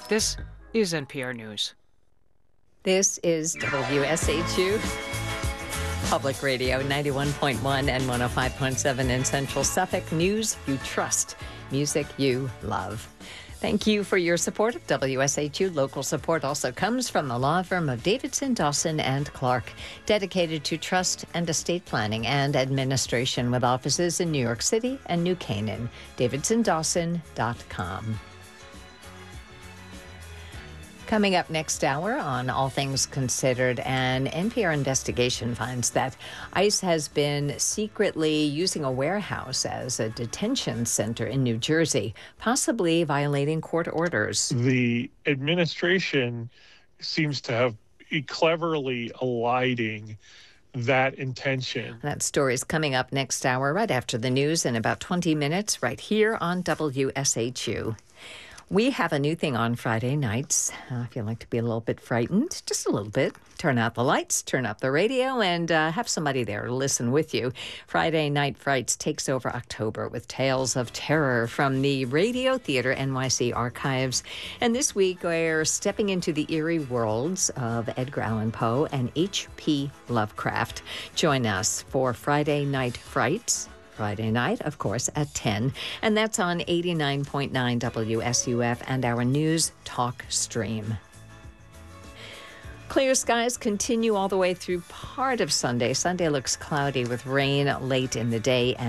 This is NPR News. This is WSHU Public Radio 91.1 and 105.7 in Central Suffolk. News you trust, music you love. Thank you for your support of WSHU. Local support also comes from the law firm of Davidson, Dawson, and Clark, dedicated to trust and estate planning and administration with offices in New York City and New Canaan. DavidsonDawson.com. Coming up next hour on All Things Considered, an NPR investigation finds that ICE has been secretly using a warehouse as a detention center in New Jersey, possibly violating court orders. The administration seems to have cleverly eliding that intention. That story is coming up next hour, right after the news in about 20 minutes, right here on WSHU. We have a new thing on Friday nights. If you'd like to be a little bit frightened, just a little bit, turn out the lights, turn up the radio, and have somebody there to listen with you. Friday Night Frights takes over October with tales of terror from the Radio Theater NYC archives. And this week, we're stepping into the eerie worlds of Edgar Allan Poe and H.P. Lovecraft. Join us for Friday Night Frights. Friday night, of course, at 10. And that's on 89.9 WSUF and our News Talk stream. Clear skies continue all the way through part of Sunday. Sunday looks cloudy with rain late in the day